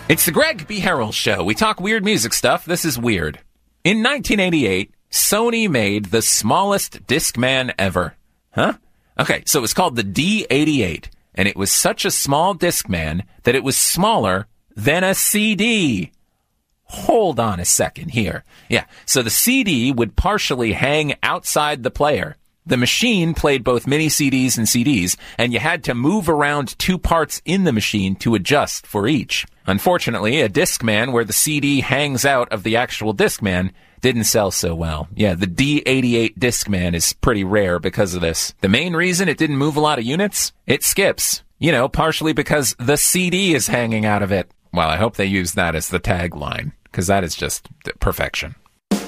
It's the Greg B. Harrell Show. We talk weird music stuff. This is weird. In 1988, Sony made the smallest Discman ever. Huh? Okay, so it was called the D88, and it was such a small Discman that it was smaller than a CD. Hold on a second here. Yeah, so the CD would partially hang outside the player. The machine played both mini CDs and CDs, and you had to move around two parts in the machine to adjust for each. Unfortunately, a Discman where the CD hangs out of the actual Discman didn't sell so well. Yeah, the D88 Discman is pretty rare because of this. The main reason it didn't move a lot of units? It skips. You know, partially because the CD is hanging out of it. Well, I hope they use that as the tagline, because that is just perfection.